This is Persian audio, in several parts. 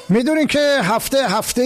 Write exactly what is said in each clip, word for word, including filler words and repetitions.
میدونین که هفته هفته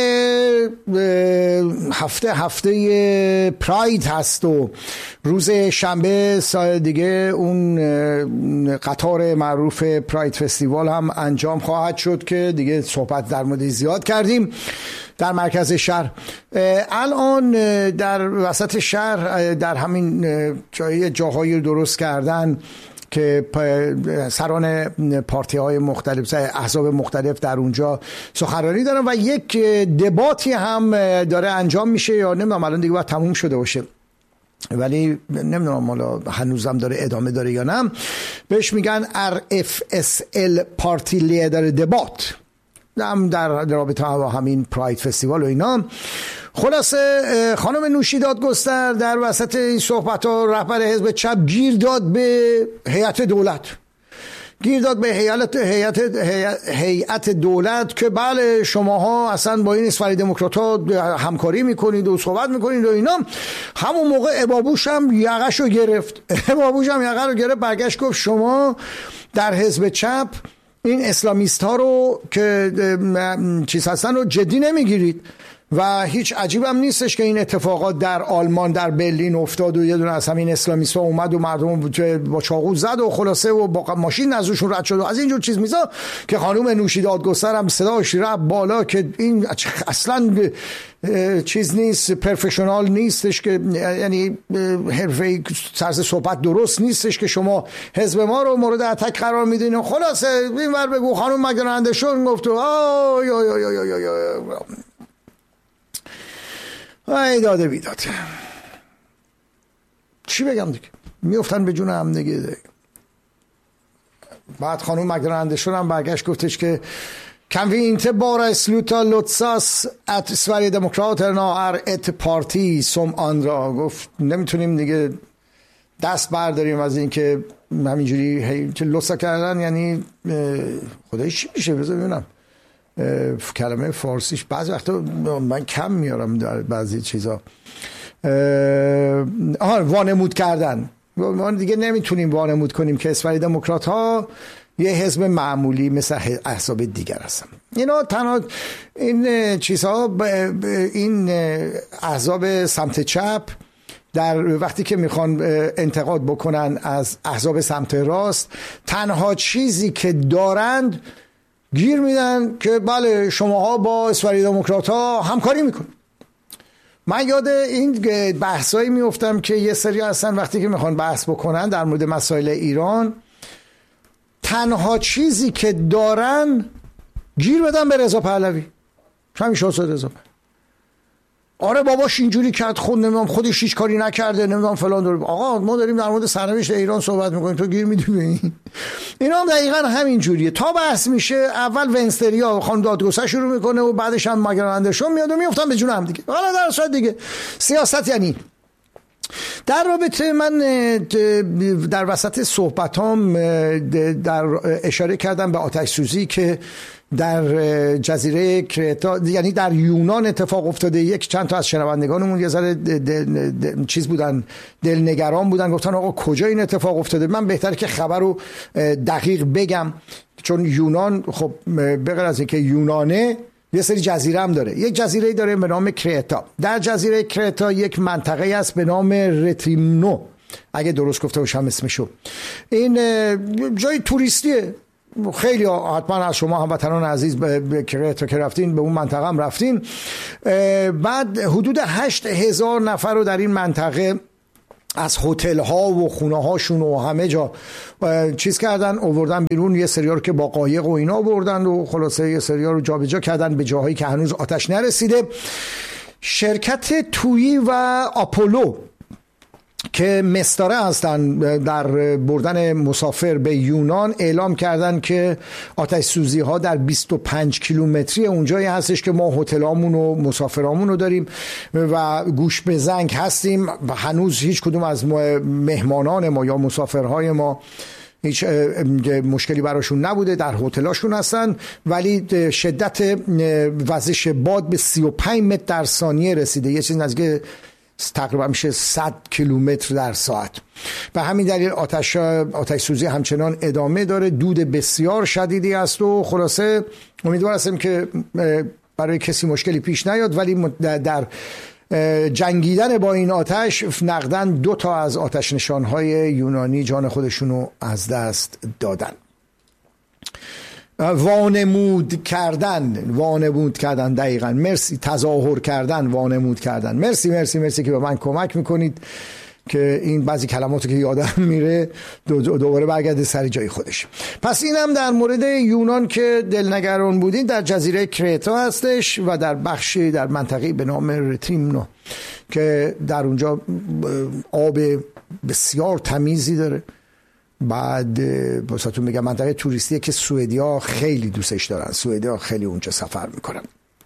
هفته هفته پراید هست و روز شنبه سال دیگه اون قطار معروف پراید فستیوال هم انجام خواهد شد که دیگه صحبت در مورد زیاد کردیم در مرکز شهر. الان در وسط شهر در همین جای جاهایی درست کردن که سران پارتی های مختلف، احزاب مختلف در اونجا سخنرانی دارن و یک دباتی هم داره انجام میشه، یا نمیدونم الان دیگه باید تموم شده باشه ولی نمیدونم حالا هنوزم داره ادامه داره یا نه. بهش میگن آر اف اس ال پارتی لیدر دبات، هم در رابطه با همین پراید فستیوال و اینا. خلاصه خانم نوشی دادگستر در وسط این صحبت ها رهبر حزب چپ گیر داد به هیئت دولت گیر داد به هیئت هیئت هیئت دولت که بله شماها اصلا با این اسفری دموکرات ها همکاری میکنید و صحبت میکنید و اینا. همون موقع ابابوش هم یقش رو گرفت ابابوش هم یقه رو گرفت برگشت گفت شما در حزب چپ این اسلامیست ها رو که چیز هستن رو جدی نمیگیرید و هیچ عجیبم نیستش که این اتفاقات در آلمان در برلین افتاد و یه دونه از همین اسلامیست ها اومد و مردم با چاقو زد و خلاصه و با ماشین نزدشون رد شد و از اینجور چیز میزا که خانم نوشی دادگستر هم صداش رفت بالا که این اصلا چیز نیست، پرفشنال نیستش، که یعنی حرفه طرز صحبت درست نیستش که شما حزب ما رو مورد اتک قرار میدین. خلاصه این ور بگو خانم مگرانده شون گفت آی آی آی آی آی آی ای داده بیداد، چی بگم دیگه، میافتن به جون هم دیگه. بعد خانم مگرانده شون هم برگشت گفتش که kan vi inte bara sluta låtsas att Sverigedemokraterna är ett parti som andra. گفت نمیتونیم دیگه دست برداریم از این که همینجوری که لطسا کردن، یعنی خدایی چی میشه بذار ببینم کلمه فارسیش بعضی وقتا من کم میارم در بعضی چیزا. آها وانمود کردن، ما دیگه نمیتونیم وانمود کنیم که اسفری دموکرات ها یه حزب معمولی مثل احزاب دیگر هستن. اینا تنها این چیزها، این احزاب سمت چپ در وقتی که میخوان انتقاد بکنن از احزاب سمت راست، تنها چیزی که دارند گیر میدن که بله شماها با اسفری دموکرات ها همکاری میکنید. من یاد این بحثایی میافتم که یه سری هستن وقتی که میخوان بحث بکنن در مورد مسائل ایران، تنها چیزی که دارن گیر بدن به رضا پهلوی. همین شاهزاده رضا پهلوی، آره باباش اینجوری کرد، خود نمیدونم خودش هیچ کاری نکرده، نمیدونم فلان داره. آقا ما داریم در مورد سرنوشت ایران صحبت میکنیم، تو گیر میدی به این. اینا هم دقیقاً همین جوریه. تا بحث میشه اول ونستریا خانم دادگستر شروع میکنه و بعدش هم مگرانندشون میاد و میافتن به جون هم دیگه. حالا در صورت دیگه سیاست یعنی در رابطه من در وسط صحبتام در اشاره کردم به آتش سوزی که در جزیره کرتا، یعنی در یونان اتفاق افتاده. یک چند تا از شنوندگانمون یه ذره چیز بودن، دلنگران بودن، گفتن آقا کجا این اتفاق افتاده. من بهتره که خبر رو دقیق بگم، چون یونان خب بغیر از اینکه یونانه یه سری جزیره هم داره. یک جزیره داره به نام کرتا. در جزیره کرتا یک منطقه است به نام رتریمنو، اگه درست گفته باشم اسمشو. این جای توریستیه، خیلی حتما از شما هموطنان عزیز به کرتا که رفتین به اون منطقه هم رفتین. بعد حدود هشت هزار نفر رو در این منطقه از هتل ها و خونه هاشون و همه جا چیز کردن، آوردن بیرون. یه سریار رو که با قایق و اینا بردن و خلاصه یه سریار رو جابجا کردن به جاهایی که هنوز آتش نرسیده. شرکت تویی و آپولو که مستاره هستن در بردن مسافر به یونان، اعلام کردن که آتش سوزی ها در بیست و پنج کیلومتری اونجایی هستش که ما هتلامون و مسافرامون رو داریم و گوش به زنگ هستیم. هنوز هیچ کدوم از مهمانان ما یا مسافرهای ما هیچ مشکلی براشون نبوده، در هتلاشون هستن، ولی شدت وزش باد به سی و پنج متر در ثانیه رسیده. یه چیز نزدیک تقریبا میشه صد کیلومتر در ساعت. به همین دلیل آتش آتش سوزی همچنان ادامه داره، دود بسیار شدیدی است و خلاصه امیدوار هستم که برای کسی مشکلی پیش نیاد، ولی در جنگیدن با این آتش نقدن دو تا از آتش نشانهای یونانی جان خودشونو از دست دادن. وانمود کردن وانمود کردن دقیقاً، مرسی. تظاهر کردن، وانمود کردن. مرسی مرسی مرسی که به من کمک میکنید که این بعضی کلماتو که یادم میره دو دوباره برگرده سر جای خودش. پس اینم در مورد یونان که دلنگران بودین. در جزیره کرتا هستش و در بخشی در منطقه به نام رتیمنو که در اونجا آب بسیار تمیزی داره. بعد بساتون میگم منطقه توریستیه که سوئدیا خیلی دوستش دارن، سوئدیا خیلی اونجا سفر میکنن.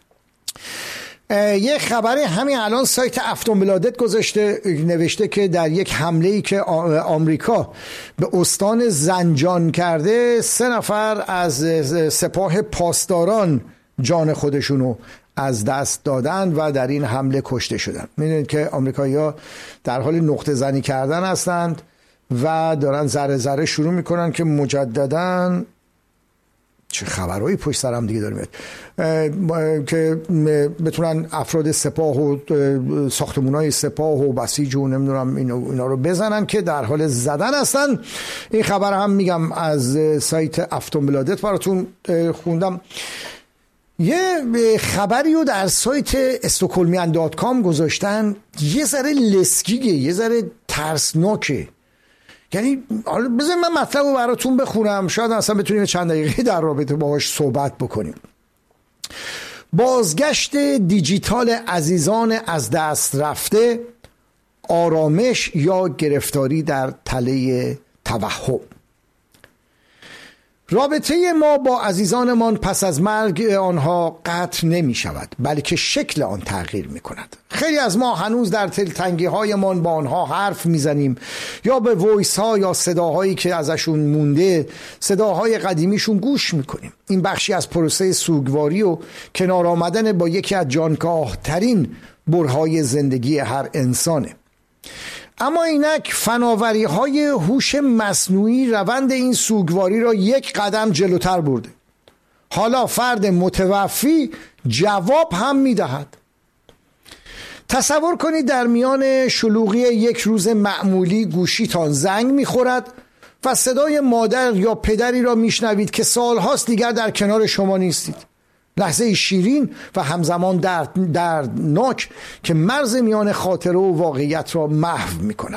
یه خبری همین الان سایت افتونبلادت گذاشته، نوشته که در یک حمله‌ای که آمریکا به استان زنجان کرده، سه نفر از سپاه پاسداران جان خودشونو از دست دادن و در این حمله کشته شدن. میدونید که آمریکایی‌ها در حال نقطه زنی کردن هستند و دارن ذره ذره شروع میکنن که مجدداً چه خبرهایی پشت سرم دیگه داره میاد که بتونن افراد سپاه و ساختمان‌های سپاه و بسیج و نمیدونم اینا رو بزنن که در حال زدن هستن. این خبر هم میگم از سایت افتونبلادت براتون خوندم. یه خبری رو در سایت استکهلمیان دات کام گذاشتن، یه ذره لسکیگه، یه ذره ترسناکه. یعنی حالا بذارید من مطلب رو براتون بخونم، شاید اصلا بتونیم چند دقیقه در رابطه باهاش صحبت بکنیم. بازگشت دیجیتال عزیزان از دست رفته، آرامش یا گرفتاری در تله توهم. رابطه ما با عزیزانمان پس از مرگ آنها قطع نمی شود، بلکه شکل آن تغییر می کند. خیلی از ما هنوز در دلتنگی هایمان با آنها حرف می زنیم یا به وایس ها یا صداهایی که ازشون مونده، صداهای قدیمیشون گوش می کنیم. این بخشی از پروسه سوگواری و کنار آمدن با یکی از جانکاه ترین برهای زندگی هر انسانه. اما اینک فناوری های هوش مصنوعی روند این سوگواری را یک قدم جلوتر برده. حالا فرد متوفی جواب هم میدهد. تصور کنید در میان شلوغی یک روز معمولی گوشیتان زنگ میخورد و صدای مادر یا پدری را میشنوید که سالهاست دیگر در کنار شما نیستید. لحظه شیرین و همزمان درد دردناک که مرز میان خاطره و واقعیت را محو می کند.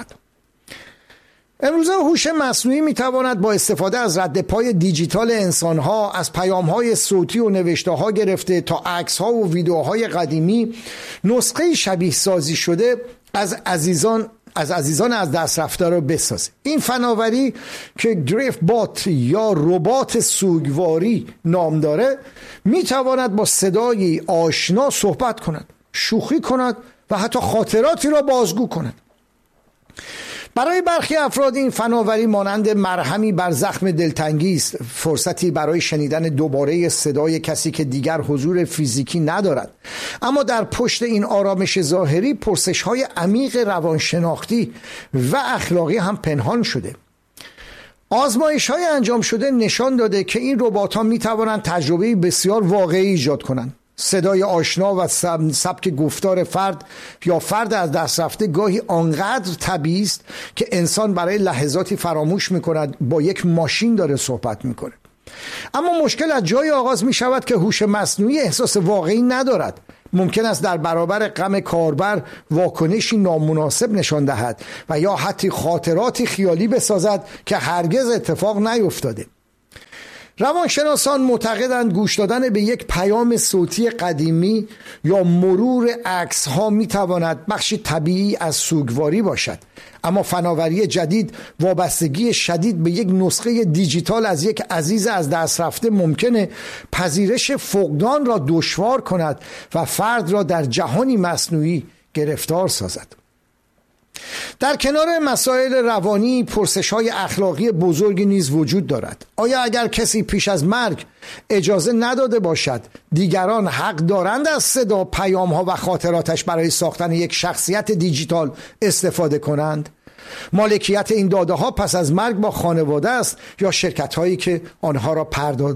امروزه هوش مصنوعی می تواند با استفاده از رد پای دیجیتال انسانها، از پیامهای صوتی و نوشته ها گرفته تا عکس ها و ویدیوهای قدیمی، نسخه شبیه سازی شده از عزیزان از عزیزان از دست رفته را بسازه. این فناوری که گریف بات یا ربات سوگواری نام داره، می تواند با صدای آشنا صحبت کند، شوخی کند و حتی خاطراتی را بازگو کند. برای برخی افراد این فناوری مانند مرهمی بر زخم دلتنگی است، فرصتی برای شنیدن دوباره صدای کسی که دیگر حضور فیزیکی ندارد. اما در پشت این آرامش ظاهری پرسش‌های عمیق روانشناختی و اخلاقی هم پنهان شده. آزمایش‌های انجام شده نشان داده که این ربات‌ها می‌توانند تجربه بسیار واقعی ایجاد کنند. صدای آشنا و سبک گفتار فرد یا فرد از دست رفته گاهی آنقدر طبیعی است که انسان برای لحظاتی فراموش می‌کند با یک ماشین داره صحبت می‌کنه. اما مشکل از جای آغاز می‌شود که هوش مصنوعی احساس واقعی ندارد. ممکن است در برابر غم کاربر واکنشی نامناسب نشان دهد و یا حتی خاطراتی خیالی بسازد که هرگز اتفاق نیفتاده. روانشناسان معتقدند گوش دادن به یک پیام صوتی قدیمی یا مرور عکس ها می تواند بخشی طبیعی از سوگواری باشد، اما فناوری جدید وابستگی شدید به یک نسخه دیجیتال از یک عزیز از دست رفته ممکنه پذیرش فقدان را دشوار کند و فرد را در جهانی مصنوعی گرفتار سازد. در کنار مسائل روانی، پرسش‌های اخلاقی بزرگی نیز وجود دارد. آیا اگر کسی پیش از مرگ اجازه نداده باشد دیگران حق دارند از صدا، پیام‌ها و خاطراتش برای ساختن یک شخصیت دیجیتال استفاده کنند؟ مالکیت این داده‌ها پس از مرگ با خانواده است یا شرکت‌هایی که آنها را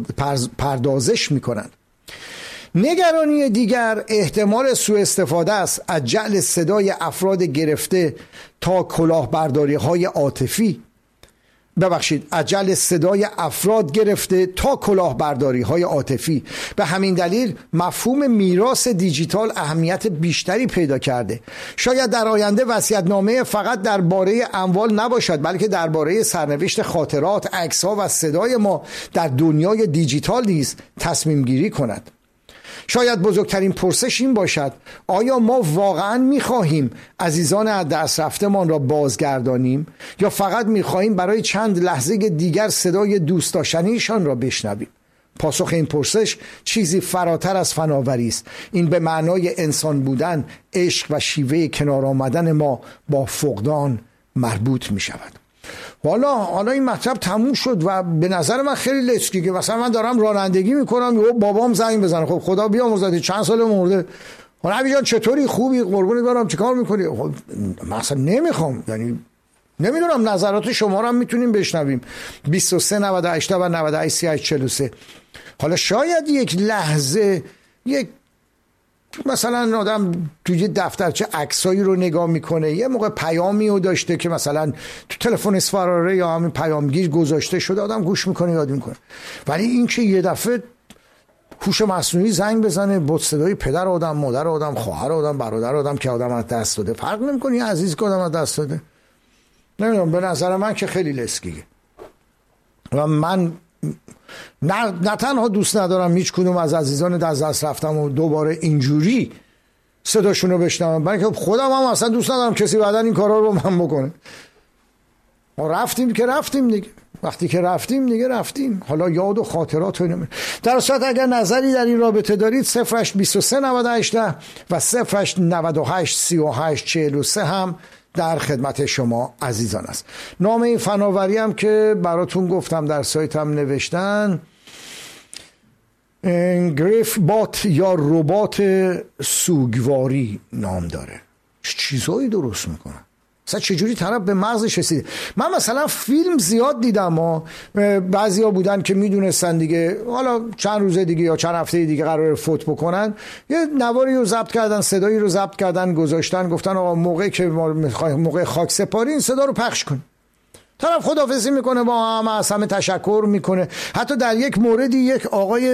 پردازش می‌کنند؟ نگرانی دیگر احتمال سوء استفاده است از جعل صدای افراد گرفته تا کلاهبرداری های عاطفی ببخشید از جعل صدای افراد گرفته تا کلاهبرداری های عاطفی. به همین دلیل مفهوم میراث دیجیتال اهمیت بیشتری پیدا کرده. شاید در آینده وصیت‌نامه فقط درباره اموال نباشد، بلکه درباره سرنوشت خاطرات، عکس‌ها و صدای ما در دنیای دیجیتال نیز تصمیم گیری کند. شاید بزرگترین پرسش این باشد: آیا ما واقعا می‌خواهیم عزیزان از دست رفته‌مان را بازگردانیم یا فقط می‌خواهیم برای چند لحظه دیگر صدای دوست داشتنیشان را بشنویم؟ پاسخ این پرسش چیزی فراتر از فناوری است. این به معنای انسان بودن، عشق و شیوه کنار آمدن ما با فقدان مربوط می‌شود. حالا حالا این مطلب تموم شد و به نظر من خیلی لچکی که مثلا من دارم رانندگی میکنم و بابام زنگ بزنه: خب خدا بیامرزه چند سال مرده، نبی جان چطوری، خوبی، قربونت برم، چیکار میکنی؟ خب مثلا نمیخوام، یعنی نمیدونم، نظرات شما رو هم میتونیم بشنویم. بیست و سه نود و هشت و نود و هشت سی هشت چهل و سه. حالا شاید یک لحظه یک مثلا آدم توی دفترچه عکسایی رو نگاه میکنه، یه موقع پیامی رو داشته که مثلا تو تلفن اسفراره یا همین پیامگیر گذاشته شده، آدم گوش میکنه یاد میکنه. ولی این که یه دفعه هوش مصنوعی زنگ بزنه با صدای پدر آدم، مادر آدم، خواهر آدم، برادر آدم که آدم از دست داده، فرق نمیکنه یه عزیز که آدم از دست داده، نمیدونم، به نظر من که خیلی لسکیه. و من نه, نه تنها دوست ندارم هیچ کدوم از عزیزان از دست رفتم و دوباره اینجوری صداشون رو بشنوم، بلکه خودم هم اصلا دوست ندارم کسی بعدا این کارا رو من بکنه. ما رفتیم که رفتیم دیگه، وقتی که رفتیم دیگه رفتیم. حالا یاد و خاطرات رو در اصل اگر نظری در این رابطه دارید صفر هشت بیست و سه نود و هشت و صفر هشت نود و هشت سی و هشت چهل و سه هم در خدمت شما عزیزان است. نام این فناوری هم که براتون گفتم در سایتم نوشتن گریف بات یا ربات سوگواری نام داره. چه چیزایی درست میکنن، مثلا چجوری طرف به مغزش رسیده. من مثلا فیلم زیاد دیدم و بعضیا بودن که میدونستن دیگه حالا چند روز دیگه یا چند هفته دیگه قراره فوت بکنن، یه نواری رو ضبط کردن، صدایی رو ضبط کردن، گذاشتن، گفتن آقا موقعی که موقع خاک سپاری این صدا رو پخش کن. طرف خداحافظی میکنه با همه، از همه تشکر میکنه. حتی در یک موردی یک آقای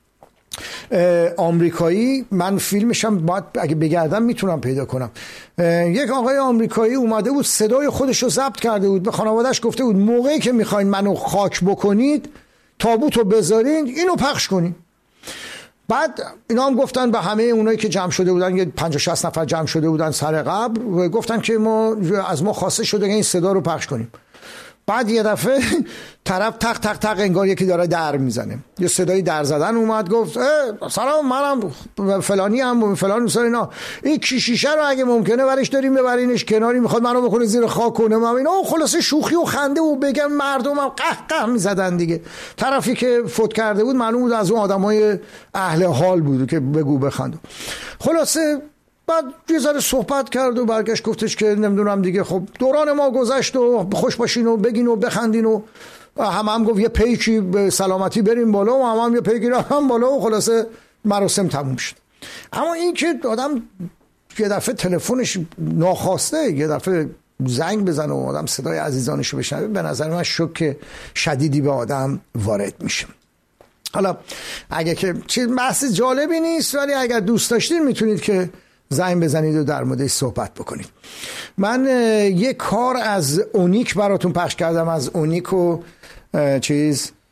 آمریکایی، من فیلمشم باید اگه بگردم میتونم پیدا کنم، یک آقای آمریکایی اومده بود صدای خودش رو ضبط کرده بود، به خانواده‌اش گفته بود موقعی که میخواین منو خاک بکنید تابوت رو بذارین اینو پخش کنین. بعد اینا هم گفتن به همه اونایی که جمع شده بودن، یه پنجاه شصت نفر جمع شده بودن سر قبر، و گفتن که ما از ما خواسته شده که این صدا رو پخش کنیم. بعد یه دفعه طرف تق تق تق انگار یکی داره در میزنه، یه صدایی در زدن اومد، گفت سلام منم فلانی هم فلان دوست اینا، این شیشه رو اگه ممکنه برش داریم ببرینش کناری، میخواد منو بکنه زیر خاک کنه. من اینا خلاصه شوخی و خنده و بگم مردم هم قه قه میزدن دیگه. طرفی که فوت کرده بود معلوم بود از اون آدمای اهل حال بود که بگو بخندو. خلاصه بعد یه ذره صحبت کرد و برگشت گفتش که نمیدونم دیگه، خب دوران ما گذشت و خوش باشین و بگین و بخندین و هم هم گفت یه پیکی به سلامتی بریم بالا و هم هم یه پیکی رو هم بالا و خلاصه مراسم تموم شد. اما این که آدم یه دفعه تلفنش ناخواسته یه دفعه زنگ بزنه و آدم صدای عزیزانش رو بشنوه، به نظر من شوک شدیدی به آدم وارد میشه. حالا اگه که چیز بحث جالبی نیست، ولی اگر دوست داشتین میتونید که زنگ بزنید و در موردش صحبت بکنید. من یک کار از اونیک براتون پخش کردم، از اونیک و چیز